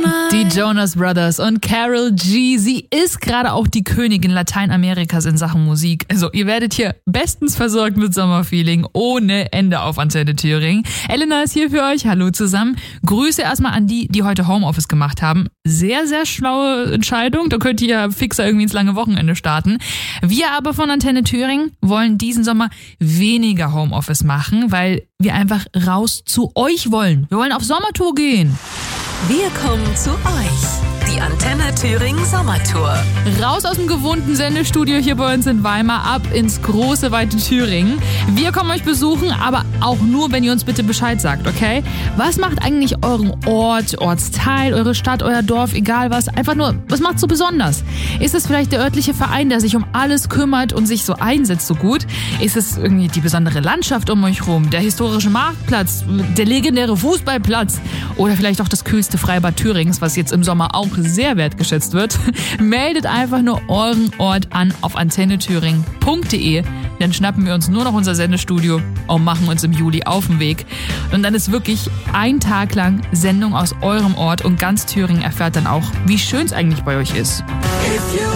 Die Jonas Brothers und Karol G. Sie ist gerade auch die Königin Lateinamerikas in Sachen Musik. Also ihr werdet hier bestens versorgt mit Sommerfeeling ohne Ende auf Antenne Thüringen. Elena ist hier für euch. Hallo zusammen. Grüße erstmal an die heute Homeoffice gemacht haben. Sehr, sehr schlaue Entscheidung. Da könnt ihr ja fixer irgendwie ins lange Wochenende starten. Wir aber von Antenne Thüringen wollen diesen Sommer weniger Homeoffice machen, weil wir einfach raus zu euch wollen. Wir wollen auf Sommertour gehen. Wir kommen zu euch. Die Antenne Thüringen Sommertour. Raus aus dem gewohnten Sendestudio hier bei uns in Weimar, ab ins große, weite Thüringen. Wir kommen euch besuchen, aber auch nur, wenn ihr uns bitte Bescheid sagt, okay? Was macht eigentlich euren Ort, Ortsteil, eure Stadt, euer Dorf, egal was? Einfach nur, was macht so besonders? Ist es vielleicht der örtliche Verein, der sich um alles kümmert und sich so einsetzt so gut? Ist es irgendwie die besondere Landschaft um euch rum, der historische Marktplatz, der legendäre Fußballplatz oder vielleicht auch das kühlste Freibad Thürings, was jetzt im Sommer auch sehr wertgeschätzt wird? Meldet einfach nur euren Ort an auf antennethüringen.de. Dann schnappen wir uns nur noch unser Sendestudio und machen uns im Juli auf den Weg. Und dann ist wirklich ein Tag lang Sendung aus eurem Ort und ganz Thüringen erfährt dann auch, wie schön es eigentlich bei euch ist.